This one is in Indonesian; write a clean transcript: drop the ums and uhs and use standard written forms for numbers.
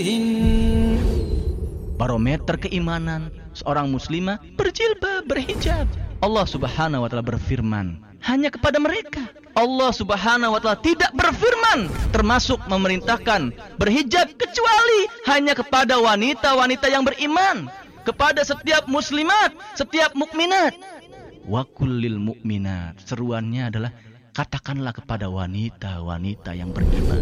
Barometer keimanan seorang muslimah berjilbab, berhijab. Allah Subhanahu wa taala berfirman, hanya kepada mereka. Allah Subhanahu wa taala tidak berfirman termasuk memerintahkan berhijab kecuali hanya kepada wanita-wanita yang beriman, kepada setiap muslimat, setiap mukminat. Wa kullil mukminat. Seruannya adalah katakanlah kepada wanita-wanita yang beriman.